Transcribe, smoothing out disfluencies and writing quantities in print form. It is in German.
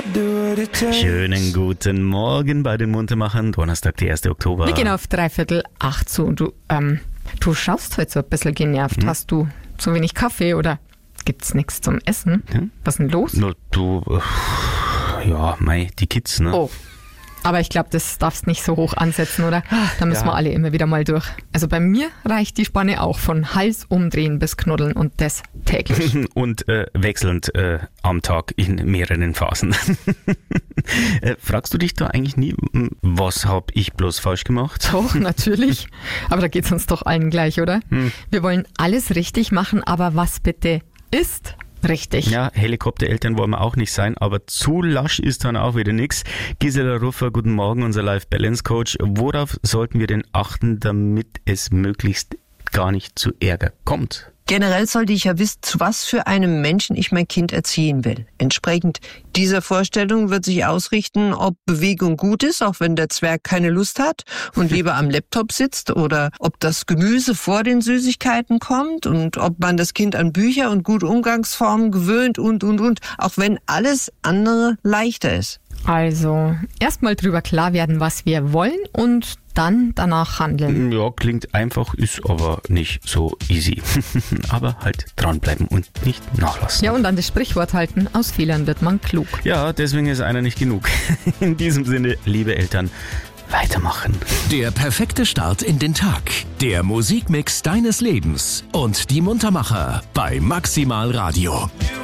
Schönen guten Morgen bei den Muntermachern. Donnerstag, der 1. Oktober. Wir gehen auf 7:45 zu. Du schaust heute so ein bisschen genervt. Hast du zu wenig Kaffee oder gibt's nichts zum Essen? Was ist denn los? No, die Kids, ne? Oh, aber ich glaube, das darfst nicht so hoch ansetzen, oder? Da müssen wir alle immer wieder mal durch. Also bei mir reicht die Spanne auch von Hals umdrehen bis Knuddeln und das täglich. Und wechselnd am Tag in mehreren Phasen. Fragst du dich da eigentlich nie, was habe ich bloß falsch gemacht? Doch, natürlich. Aber da geht's uns doch allen gleich, oder? Wir wollen alles richtig machen, aber was bitte ist richtig? Ja, Helikoptereltern wollen wir auch nicht sein, aber zu lasch ist dann auch wieder nix. Gisela Ruffer, guten Morgen, unser Life-Balance-Coach. Worauf sollten wir denn achten, damit es möglichst gar nicht zu Ärger kommt? Generell sollte ich ja wissen, zu was für einem Menschen ich mein Kind erziehen will. Entsprechend dieser Vorstellung wird sich ausrichten, ob Bewegung gut ist, auch wenn der Zwerg keine Lust hat und lieber am Laptop sitzt, oder ob das Gemüse vor den Süßigkeiten kommt und ob man das Kind an Bücher und gute Umgangsformen gewöhnt und. Auch wenn alles andere leichter ist. Also, erstmal drüber klar werden, was wir wollen und dann danach handeln. Ja, klingt einfach, ist aber nicht so easy. Aber halt dranbleiben und nicht nachlassen. Ja, und an das Sprichwort halten, aus Fehlern wird man klug. Ja, deswegen ist einer nicht genug. In diesem Sinne, liebe Eltern, weitermachen. Der perfekte Start in den Tag. Der Musikmix deines Lebens und die Muntermacher bei Maximal Radio.